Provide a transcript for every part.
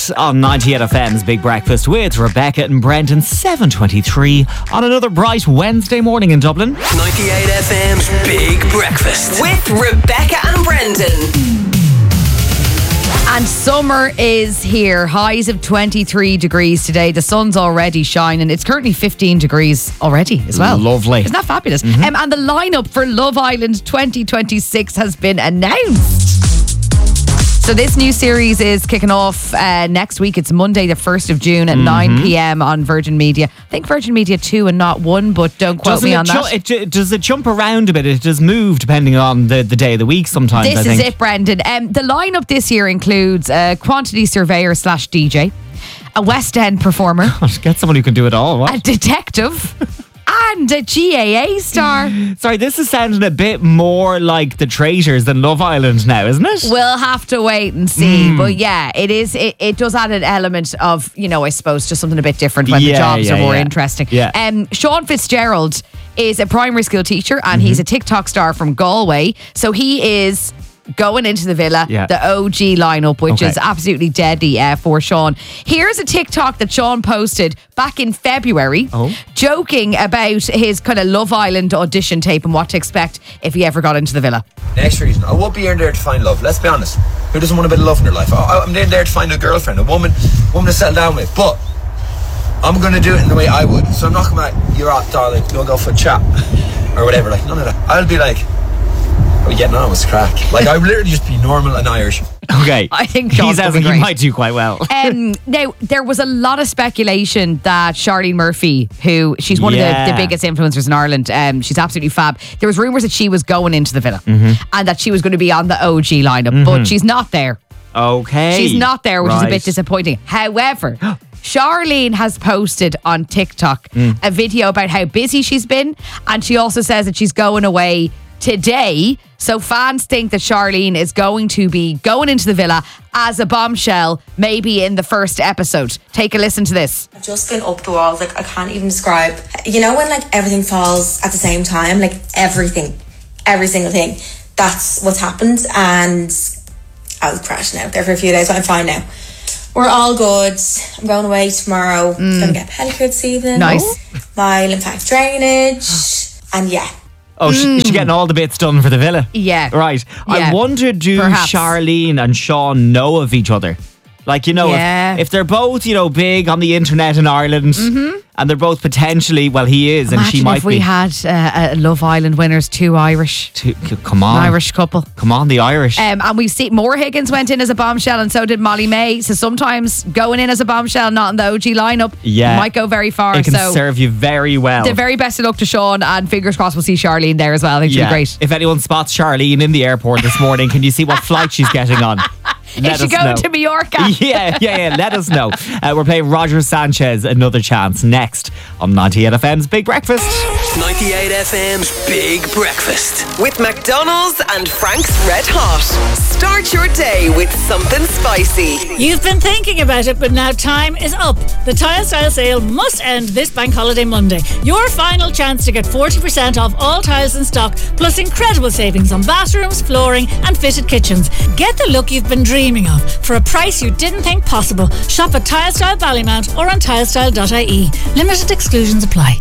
Breakfast on 98 FM's Big Breakfast with Rebecca and Brendan, 7:23 on another bright Wednesday morning in Dublin. 98 FM's Big Breakfast with Rebecca and Brendan. And summer is here. Highs of 23 degrees today. The sun's already shining. It's currently 15 degrees already as well. Lovely. Isn't that fabulous? And the lineup for Love Island 2026 has been announced. So this new series is kicking off next week. It's Monday, the 1st of June at 9 p.m. on Virgin Media. I think Virgin Media 2 and not 1, but don't quote me on that. Does it jump around a bit? It does move depending on the day of the week sometimes, This is it, Brendan. The lineup this year includes a quantity surveyor / DJ, a West End performer, Get someone who can do it all. What? a detective, and a GAA star. Sorry, this is sounding a bit more like The Traitors than Love Island now, isn't it? We'll have to wait and see. But yeah, it is. It does add an element of, I suppose, just something a bit different when the jobs are more interesting. Yeah. Sean Fitzgerald is a primary school teacher and he's a TikTok star from Galway. So he is going into the villa, the OG lineup, which is absolutely deadly for Sean. Here's a TikTok that Sean posted back in February, joking about his kind of Love Island audition tape and what to expect if he ever got into the villa. Next reason, I won't be in there to find love. Let's be honest. Who doesn't want a bit of love in their life? I'm in there to find a girlfriend, a woman to settle down with. But I'm going to do it in the way I would. So I'm not going to be like, you're out, darling, you'll go for a chat or whatever. Like, none of that. I'll be like, are we getting on? It's crack. Like, I would literally just be normal and Irish. Okay. I think Sean's he might do quite well. Now, there was a lot of speculation that Charlene Murphy, who she's one of the biggest influencers in Ireland, she's absolutely fab. There was rumours that she was going into the villa and that she was going to be on the OG lineup, but she's not there. Okay. She's not there, which is a bit disappointing. However, Charlene has posted on TikTok a video about how busy she's been, and she also says that she's going away today. So fans think that Charlene is going to be going into the villa as a bombshell, maybe in the first episode. Take a listen to this. I've just been up the walls, like I can't even describe. You know when like everything falls at the same time, like everything, every single thing. That's what's happened, and I was crashing out there for a few days, but I'm fine now. We're all good. I'm going away tomorrow. Gonna get pedicure this evening. Nice. My lymphatic drainage, and yeah. Oh, she's getting all the bits done for the villa. Yeah. Right. Yeah. I wonder, do Charlene and Sean know of each other? Like, if they're both, big on the internet in Ireland and they're both potentially, well, he is and she might be. Imagine if we had a Love Island winners, two Irish. Come on. An Irish couple. Come on, the Irish. And we see Maura Higgins went in as a bombshell and so did Molly May. So sometimes going in as a bombshell, not in the OG lineup, might go very far. It can serve you very well. The very best of luck to Sean, and fingers crossed we'll see Charlene there as well. I think she'll be great. If anyone spots Charlene in the airport this morning, can you see what flight she's getting on? Is she going to Mallorca? Yeah, let us know. We're playing Roger Sanchez, Another Chance, next on 98 FM's Big Breakfast. 98 FM's Big Breakfast with McDonald's and Frank's Red Hot. Start your day with something spicy. You've been thinking about it, but now time is up. The Tile Style sale must end this bank holiday Monday. Your final chance to get 40% off all tiles in stock, plus incredible savings on bathrooms, flooring and fitted kitchens. Get the look you've been dreaming of for a price you didn't think possible. Shop at Tile Style Ballymount or on tilestyle.ie. Limited exclusions apply.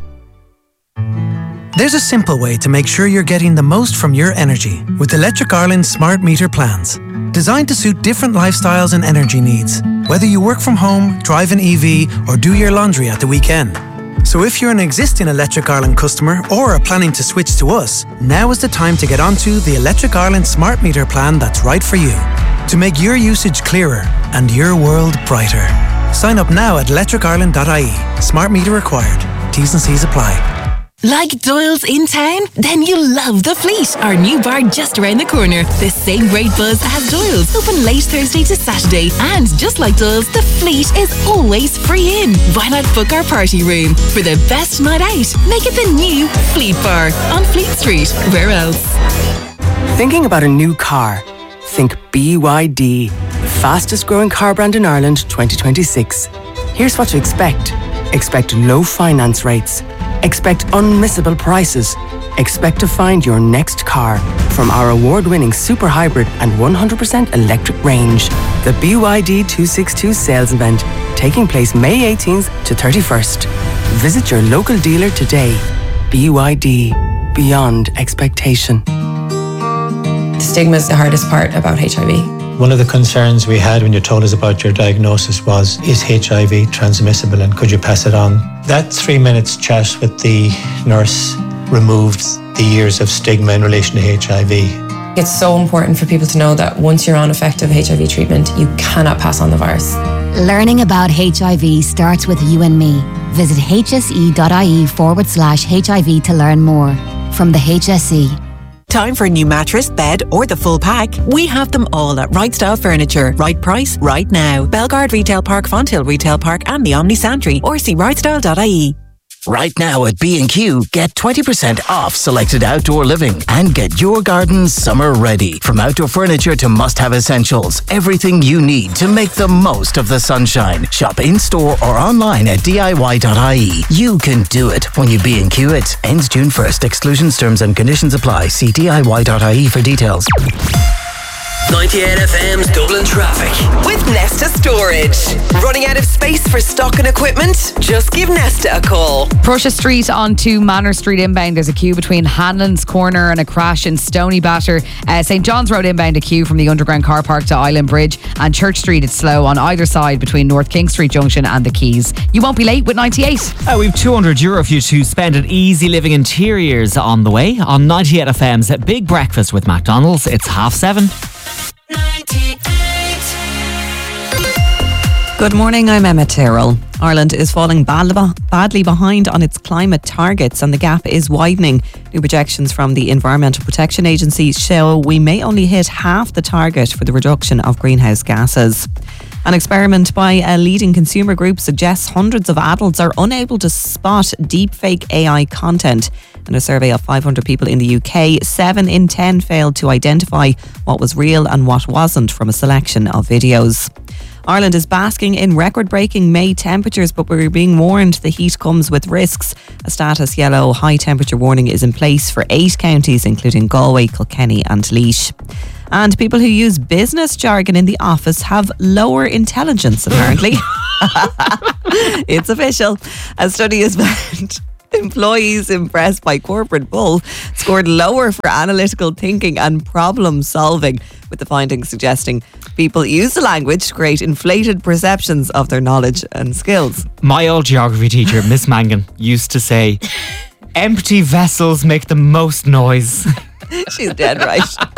There's a simple way to make sure you're getting the most from your energy with Electric Ireland Smart Meter plans. Designed to suit different lifestyles and energy needs, whether you work from home, drive an EV or do your laundry at the weekend. So if you're an existing Electric Ireland customer or are planning to switch to us, now is the time to get onto the Electric Ireland Smart Meter plan that's right for you. To make your usage clearer and your world brighter. Sign up now at electricireland.ie. Smart meter required. T's and C's apply. Like Doyle's in town? Then you'll love The Fleet, our new bar just around the corner. The same great buzz as Doyle's, open late Thursday to Saturday. And just like Doyle's, The Fleet is always free in. Why not book our party room? For the best night out, make it the new Fleet Bar on Fleet Street. Where else? Thinking about a new car? Think BYD, the fastest growing car brand in Ireland 2026. Here's what to expect. Expect low finance rates, Expect unmissable prices. Expect to find your next car from our award-winning super hybrid and 100% electric range. The BYD 262 sales event, taking place May 18th to 31st. Visit your local dealer today. BYD, beyond expectation. The stigma is the hardest part about HIV. One of the concerns we had when you told us about your diagnosis was, is HIV transmissible and could you pass it on? That 3 minutes chat with the nurse removed the years of stigma in relation to HIV. It's so important for people to know that once you're on effective HIV treatment, you cannot pass on the virus. Learning about HIV starts with you and me. Visit hse.ie/HIV to learn more. From the HSE. Time for a new mattress, bed, or the full pack? We have them all at Right Style Furniture. Right price, right now. Belgard Retail Park, Fonthill Retail Park, and the Omni Santry, or see rightstyle.ie. Right now at B&Q, get 20% off selected outdoor living and get your garden summer ready. From outdoor furniture to must-have essentials, everything you need to make the most of the sunshine. Shop in-store or online at DIY.ie. You can do it when you B&Q it. Ends June 1st. Exclusions, terms and conditions apply. See DIY.ie for details. 98 FM's Dublin traffic. With Nesta Storage. Running out of space for stock and equipment? Just give Nesta a call. Prussia Street onto Manor Street inbound. There's a queue between Hanlon's Corner and a crash in Stony Batter. St John's Road inbound, a queue from the underground car park to Island Bridge. And Church Street, it's slow on either side between North King Street Junction and the Quays. You won't be late with 98. We've €200 for you to spend at Easy Living Interiors on the way. On 98 FM's Big Breakfast with McDonald's, it's 7:30. Good morning, I'm Emma Tyrrell. Ireland is falling badly behind on its climate targets and the gap is widening. New projections from the Environmental Protection Agency show we may only hit half the target for the reduction of greenhouse gases. An experiment by a leading consumer group suggests hundreds of adults are unable to spot deepfake AI content. In a survey of 500 people in the UK, 7 in 10 failed to identify what was real and what wasn't from a selection of videos. Ireland is basking in record-breaking May temperatures, but we're being warned the heat comes with risks. A status yellow high temperature warning is in place for 8 counties, including Galway, Kilkenny and Laois. And people who use business jargon in the office have lower intelligence, apparently. It's official. A study has found employees impressed by corporate bull scored lower for analytical thinking and problem solving, with the findings suggesting people use the language to create inflated perceptions of their knowledge and skills. My old geography teacher, Miss Mangan, used to say, empty vessels make the most noise. She's dead right.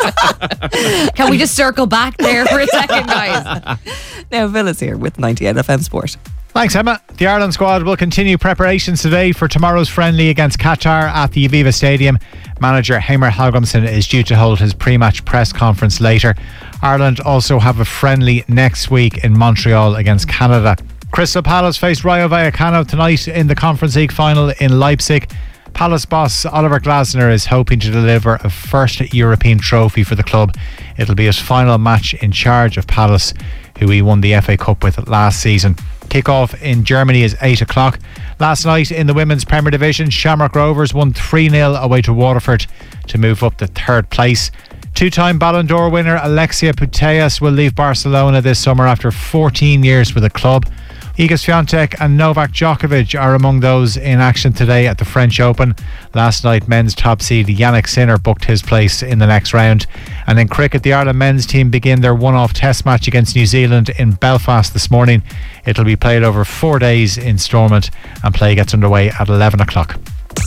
Can we just circle back there for a second, guys? Now Phil is here with 98 FM Sport. Thanks, Emma. The Ireland squad will continue preparations today for tomorrow's friendly against Qatar at the Aviva Stadium. Manager Heimer Hallgrimsson is due to hold his pre-match press conference later. Ireland also have a friendly next week in Montreal against Canada. Crystal Palace face Rayo Vallecano tonight in the Conference League final in Leipzig. Palace boss Oliver Glasner is hoping to deliver a first European trophy for the club. It'll be his final match in charge of Palace, who he won the FA Cup with last season. Kick-off in Germany is 8 o'clock. Last night in the Women's Premier Division, Shamrock Rovers won 3-0 away to Waterford to move up to third place. Two-time Ballon d'Or winner Alexia Putellas will leave Barcelona this summer after 14 years with the club. Iga Swiatek and Novak Djokovic are among those in action today at the French Open. Last night, men's top seed Yannick Sinner booked his place in the next round. And in cricket, the Ireland men's team begin their one-off test match against New Zealand in Belfast this morning. It'll be played over 4 days in Stormont, and play gets underway at 11 o'clock.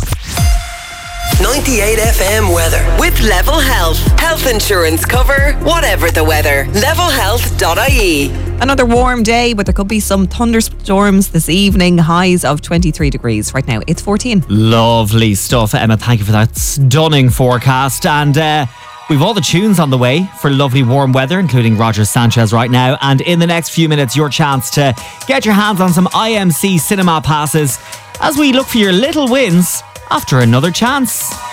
98 FM weather with Level Health. Health insurance cover, whatever the weather. Levelhealth.ie. Another warm day, but there could be some thunderstorms this evening. Highs of 23 degrees. Right now, it's 14. Lovely stuff, Emma. Thank you for that stunning forecast. And we've all the tunes on the way for lovely warm weather, including Roger Sanchez right now. And in the next few minutes, your chance to get your hands on some IMC cinema passes as we look for your little wins after another chance.